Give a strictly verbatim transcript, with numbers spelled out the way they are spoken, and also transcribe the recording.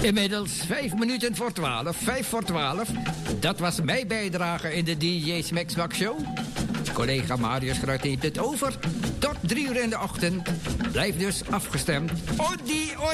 Inmiddels vijf minuten voor twaalf, vijf voor twaalf. Dat was mijn bijdrage in de D J Smack Show. Collega Marius Gruit neemt het over. Tot drie uur in de ochtend. Blijf dus afgestemd. Odi, odi.